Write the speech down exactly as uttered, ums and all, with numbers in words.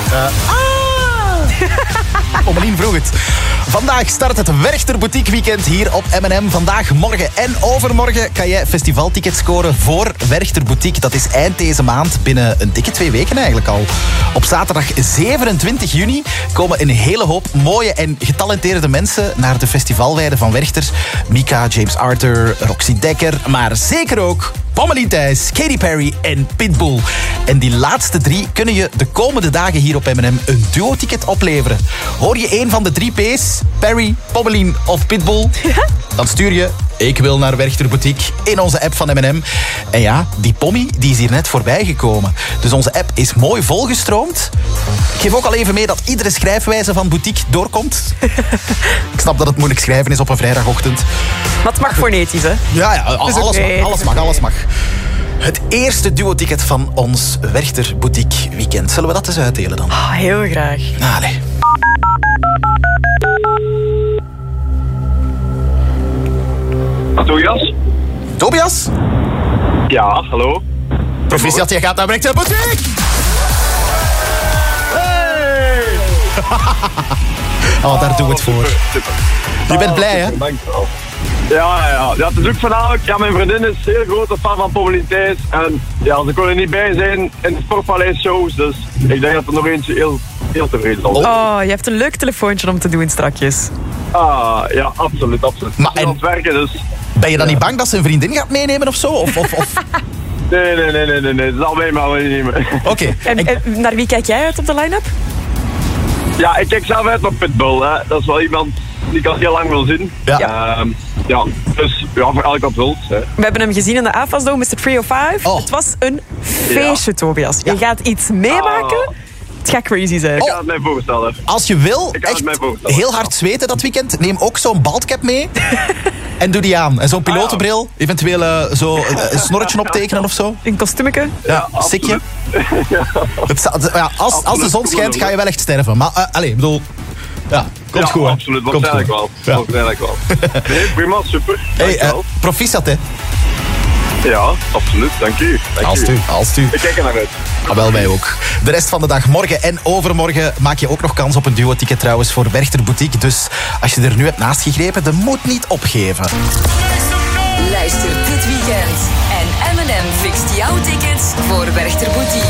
Uh, ah! Pommelien vroeg het. Vandaag start het Werchter Boutique Weekend hier op M en M. Vandaag, morgen en overmorgen kan jij festivaltickets scoren voor Werchter Boutique. Dat is eind deze maand, binnen een dikke twee weken eigenlijk al. Op zaterdag zevenentwintig juni komen een hele hoop mooie en getalenteerde mensen naar de festivalweide van Werchter. Mika, James Arthur, Roxy Dekker, maar zeker ook Pommelien Thijs, Katy Perry en Pitbull. En die laatste drie kunnen je de komende dagen hier op M en M een duo-ticket opleveren. Hoor je een van de drie P's, Perry, Pommelien of Pitbull? Ja? Dan stuur je Ik wil naar Werchter Boutique in onze app van M en M. En ja, die Pommy die is hier net voorbij gekomen. Dus onze app is mooi volgestroomd. Ik geef ook al even mee dat iedere schrijfwijze van Boutique doorkomt. Ik snap dat het moeilijk schrijven is op een vrijdagochtend. Wat mag fonetisch, hè? Ja, ja alles, okay. mag, alles mag, alles mag. Het eerste duo-ticket van ons Werchter Boutique Weekend. Zullen we dat eens uitdelen dan? Oh, heel graag. Allee. Tobias? Tobias? Ja, hallo. Proficiat, jij gaat naar Werchter Boutique! Hey! Oh, daar doen we het voor. Super, super. Je bent blij, hè? Dankjewel. Ja, ja, ja. Het is ook voornamelijk... Ja, mijn vriendin is een zeer grote fan van Pommelien Thijs. En ja, ze kon er niet bij zijn in de Sportpaleis shows. Dus ik denk dat er nog eentje heel, heel tevreden zal zijn. Oh, je hebt een leuk telefoontje om te doen strakjes. Ah, ja, absoluut, absoluut. Maar en... aan het werken, dus... Ben je dan niet bang dat ze een vriendin gaat meenemen of zo? Of, of, of... Nee, nee, nee, nee, nee, nee. Dat zal mij maar wel nemen. Oké. Okay. En, en... en naar wie kijk jij uit op de line-up? Ja, ik kijk zelf uit naar Pitbull. Hè. Dat is wel iemand die ik al heel lang wil zien. Ja. Uh, ja, dus ja, voor elk wat wilt. Hè. We hebben hem gezien in de A F A S Dome, mister driehonderdvijf. Oh. Het was een feestje, ja. Tobias. Je ja. gaat iets meemaken. Ah. Het gaat crazy zijn. Ik kan het mij voorstellen. Als je wil, echt heel hard zweten dat weekend, neem ook zo'n baldcap mee. En doe die aan. En zo'n pilotenbril, eventueel uh, zo uh, een snorretje optekenen of zo. Een kostuumetje. Ja, een stikje. Ja. Het, ja, als, als de zon schijnt, ga je wel echt sterven. Maar, uh, allez, bedoel... Ja, komt ja, goed. Hè. Absoluut, waarschijnlijk wel. Ja. Waarschijnlijk wel. Nee, prima, super. Hey, uh, proficiat, hè. Ja, absoluut. Dank u. Dank als u, als u. Ik kijk er naar uit. Ah, wel, wij ook. De rest van de dag, morgen en overmorgen, maak je ook nog kans op een duo-ticket trouwens voor Werchter Boutique. Dus als je er nu hebt naast gegrepen, de moed niet opgeven. Luister dit weekend en M en M fixt jouw tickets voor Werchter Boutique.